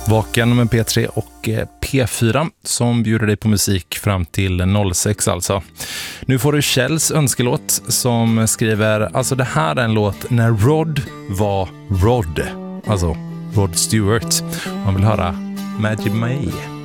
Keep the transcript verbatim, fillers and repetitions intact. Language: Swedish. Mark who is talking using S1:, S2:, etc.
S1: Vaken med P tre och P fyra som bjuder dig på musik fram till noll sex alltså. Nu får du Kjells önskelåt som skriver, alltså det här är en låt när Rod var Rod, alltså Rod Stewart. Man vill höra Magic May.